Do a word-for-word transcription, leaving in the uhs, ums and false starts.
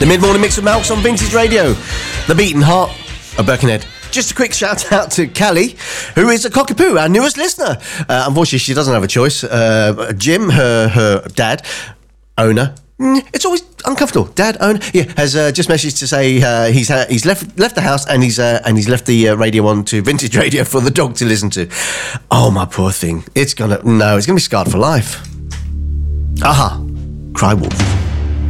The mid-morning mix with Malks on Vintage Radio. The beating heart of Birkenhead. Just a quick shout out to Callie, who is a cockapoo, our newest listener. Uh, unfortunately, she doesn't have a choice. Uh, Jim, her her dad, owner. It's always uncomfortable. Dad, owner, yeah, has uh, just messaged to say uh, he's uh, he's left left the house and he's uh, and he's left the uh, radio on to Vintage Radio for the dog to listen to. Oh, my poor thing. It's gonna no, it's gonna be scarred for life. Aha, Cry Wolf.